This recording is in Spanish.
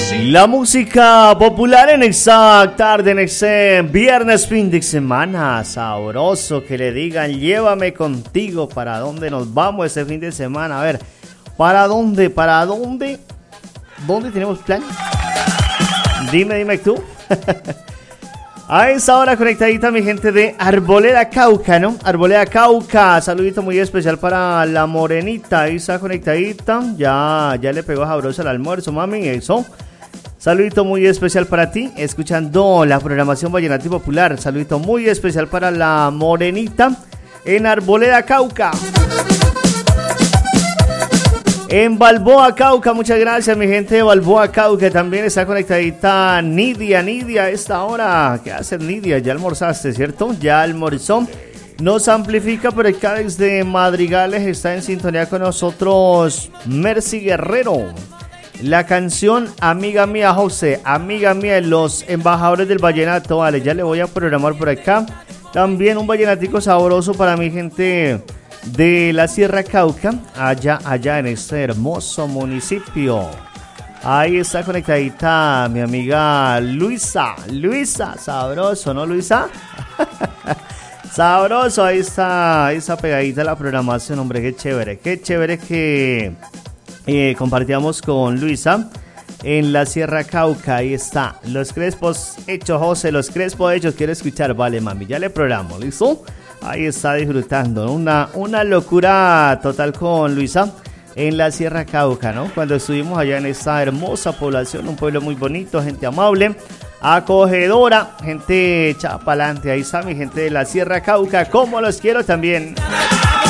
La música popular en esta tarde, en ese viernes, fin de semana sabroso, que le digan llévame contigo. ¿Para dónde nos vamos ese fin de semana? A ver, ¿para dónde? ¿Dónde tenemos plan? Dime tú. A esa hora conectadita mi gente de Arboleda Cauca, ¿no? Arboleda Cauca, saludito muy especial para la morenita, ahí está conectadita, ya le pegó sabroso al almuerzo, mami, eso. Saludito muy especial para ti, escuchando la programación Vallenato Popular, saludito muy especial para la morenita en Arboleda Cauca. En Balboa Cauca, muchas gracias mi gente de Balboa Cauca, también está conectadita Nidia a esta hora. ¿Qué haces, Nidia? Ya almorzaste, ¿cierto? Ya almorzó. Nos amplifica por acá desde Madrigales, está en sintonía con nosotros Mercy Guerrero. La canción Amiga Mía José, Amiga Mía, los embajadores del vallenato, vale, ya le voy a programar por acá. También un vallenatico sabroso para mi gente de la Sierra Cauca, allá en este hermoso municipio. Ahí está conectadita mi amiga Luisa, sabroso, ¿no, Luisa? Sabroso, ahí está pegadita la programación, hombre, qué chévere que compartíamos con Luisa en la Sierra Cauca. Ahí está, los crespos hechos, José, los crespos hechos, quiero escuchar, vale, mami, ya le programo, ¿listo? Ahí está disfrutando, una locura total con Luisa en la Sierra Cauca, ¿no? Cuando estuvimos allá en esta hermosa población, un pueblo muy bonito, gente amable, acogedora, gente echada pa'lante. Ahí está mi gente de la Sierra Cauca, como los quiero también.